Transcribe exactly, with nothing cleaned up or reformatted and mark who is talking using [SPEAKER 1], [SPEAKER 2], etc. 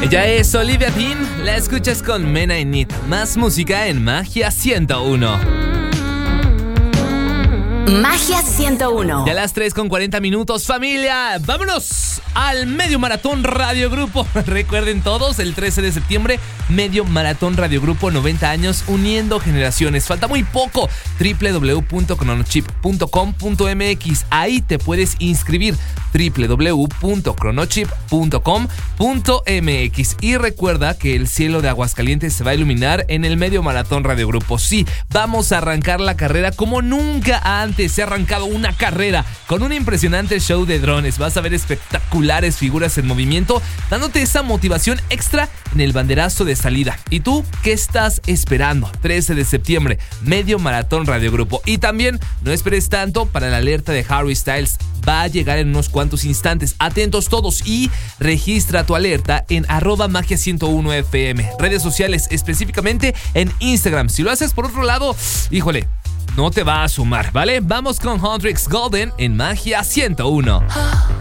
[SPEAKER 1] Ella es Olivia Dean, la escuchas con Mena y Nit. Más música en Magia ciento uno.
[SPEAKER 2] Magia ciento uno.
[SPEAKER 1] Ya a las tres con cuarenta minutos, familia. Vámonos al Medio Maratón Radio Grupo. Recuerden todos, el trece de septiembre, Medio Maratón Radio Grupo, noventa años uniendo generaciones. Falta muy poco. doble u doble u doble u punto cronochip punto com punto m x. Ahí te puedes inscribir. doble u doble u doble u punto cronochip punto com punto m x. Y recuerda que el cielo de Aguascalientes se va a iluminar en el Medio Maratón Radio Grupo. Sí, vamos a arrancar la carrera como nunca antes se ha arrancado una carrera, con un impresionante show de drones. Vas a ver espectaculares figuras en movimiento, dándote esa motivación extra en el banderazo de salida. ¿Y tú qué estás esperando? trece de septiembre, Medio Maratón Radio Grupo. Y también no esperes tanto para la alerta de Harry Styles. Va a llegar en unos cuantos instantes. Atentos todos y registra tu alerta en arroba magia ciento uno F M. Redes sociales, específicamente en Instagram. Si lo haces por otro lado, híjole, no te va a sumar, ¿vale? Vamos con Hendrix Golden en Magia ciento uno.